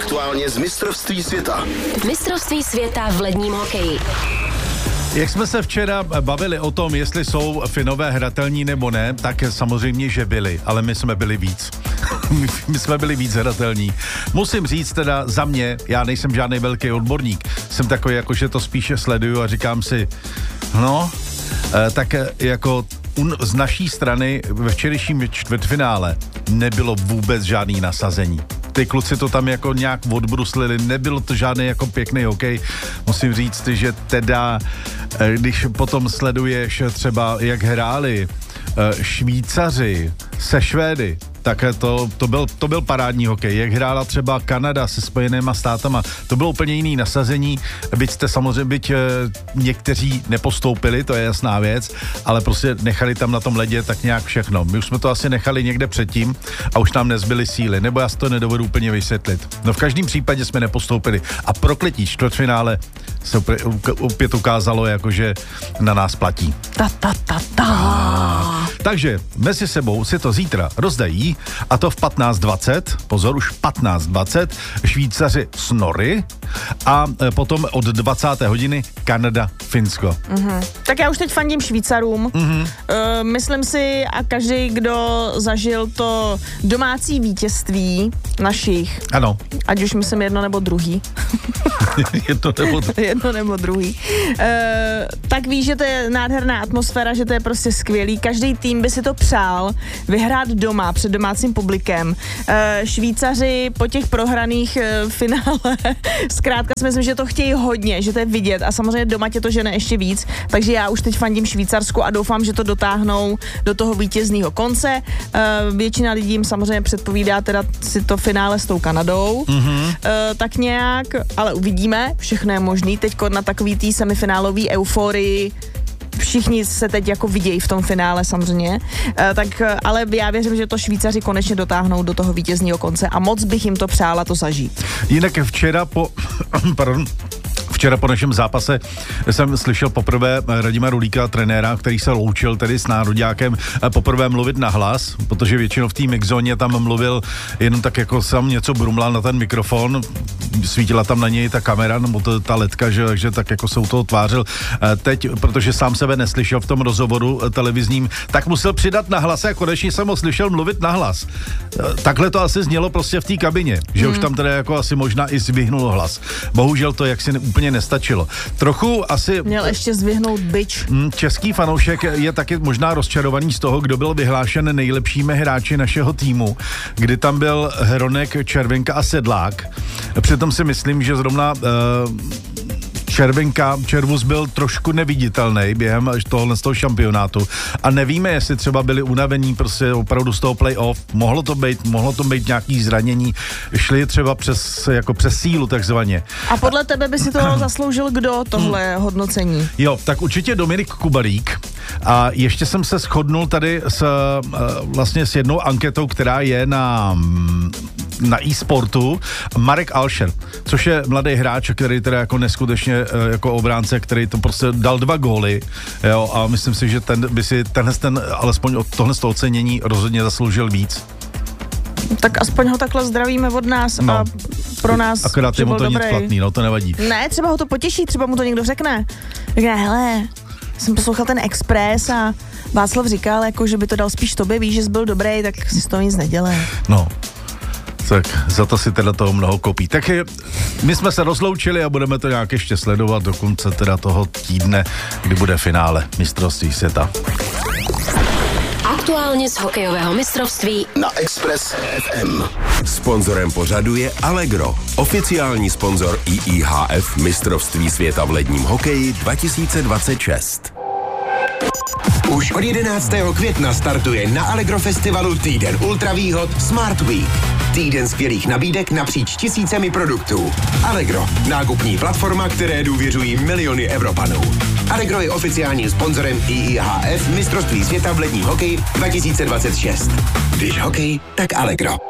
aktuálně z mistrovství světa. Mistrovství světa v ledním hokeji. Jak jsme se včera bavili o tom, jestli jsou Finové hratelní nebo ne, tak samozřejmě, že byli, ale my jsme byli víc. My jsme byli víc hratelní. Musím říct teda za mě, já nejsem žádný velký odborník, jsem takový, jako že to spíše sleduju a říkám si, tak jako z naší strany ve včerejším čtvrtfinále nebylo vůbec žádný nasazení. Ty kluci to tam jako nějak odbruslili, nebylo to žádný jako pěkný hokej. Musím říct, že teda, když potom sleduješ třeba, jak hráli Švýcaři se Švédy, tak to byl parádní hokej. Jak hrála třeba Kanada se Spojenýma státama, to bylo úplně jiný nasazení, byť někteří nepostoupili, to je jasná věc, ale prostě nechali tam na tom ledě tak nějak všechno. My už jsme to asi nechali někde předtím a už nám nezbyly síly, nebo já si to nedovedu úplně vysvětlit. No v každém případě jsme nepostoupili a prokletí čtvrtfinále se opět ukázalo, jakože na nás platí. Takže mezi sebou si to zítra rozdají a to v 15:20, pozor, už 15:20, Švýcaři s Nory a potom od 20. hodiny Kanada, Finsko. Tak já už teď fandím Švýcarům. Myslím si, a každý, kdo zažil to domácí vítězství našich, ano, ať už myslím jedno nebo druhý. jedno nebo druhý. Tak ví, že to je nádherná atmosféra, že to je prostě skvělý. Každý tým by si to přál vyhrát doma před domácím publikem. Švýcaři po těch prohraných finále zkrátka si myslím, že to chtějí hodně, že to je vidět a samozřejmě doma tě to žene ještě víc, takže já už teď fandím Švýcarsku a doufám, že to dotáhnou do toho vítězného konce. Většina lidí jim samozřejmě předpovídá teda si to finále s tou Kanadou, tak nějak, ale uvidíme, všechno je možný. Teďko na takový tý semifinálový euforii všichni se teď jako vidějí v tom finále samozřejmě, ale já věřím, že to Švýcaři konečně dotáhnou do toho vítězného konce a moc bych jim to přála to zažít. Jinak včera po našem zápase jsem slyšel poprvé Radima Rulíka, trenéra, který se loučil tedy s nároďákem, poprvé mluvit nahlas, protože většinou v té mixzóně tam mluvil jenom tak jako sam něco brumlal na ten mikrofon, svítila tam na něj ta kamera nebo ta ledka, že tak jako se u toho tvářil. Teď, protože sám sebe neslyšel v tom rozhovoru televizním, tak musel přidat nahlas a konečně jsem ho slyšel mluvit nahlas. Takhle to asi znělo prostě v té kabině, že už tam teda jako asi možná i zvyhnul hlas. Bohužel to jaksi úplně nestačilo. Trochu asi... Měl ještě zvyhnout bič. Český fanoušek je taky možná rozčarovaný z toho, kdo byl vyhlášen nejlepšími hráči našeho týmu, kdy tam byl Hronek, Červenka a Sedlák. Přitom si myslím, že zrovna Červus byl trošku neviditelný během tohohle z toho šampionátu a nevíme, jestli třeba byli unavení prostě opravdu z toho play-off, mohlo to být nějaký zranění, šli třeba přes sílu takzvaně. A podle tebe by si to zasloužil kdo tohle hodnocení? Jo, tak určitě Dominik Kubarík a ještě jsem se shodnul tady s jednou anketou, která je na e-sportu, Marek Alšer, což je mladý hráč, který teda jako neskutečně jako obránce, který to prostě dal 2 góly, jo, a myslím si, že ten by si alespoň od tohle ocenění rozhodně zasloužil víc. Tak aspoň ho takhle zdravíme od nás a pro nás, akorát je mu to nic platný, to nevadí. Ne, třeba ho to potěší, třeba mu to někdo řekne. Řekne, hele, jsem poslouchal ten Express a Václav říkal, jako, že by to dal spíš tobě, víš, že jsi byl dobrý, tak si z toho nic nedělej. No. Tak za to si teda toho mnoho kopí. Tak my jsme se rozloučili a budeme to nějak ještě sledovat do konce teda toho týdne, kdy bude finále mistrovství světa. Aktuálně z hokejového mistrovství na Express FM. Sponzorem pořadu je Allegro, oficiální sponzor IIHF mistrovství světa v ledním hokeji 2026. Už od 11. května startuje na Allegro festivalu týden ultravýhod Smart Week. Týden skvělých nabídek napříč tisícemi produktů. Allegro, nákupní platforma, které důvěřují miliony Evropanů. Allegro je oficiálním sponzorem IIHF mistrovství světa v ledním hokeji 2026. Když hokej, tak Allegro.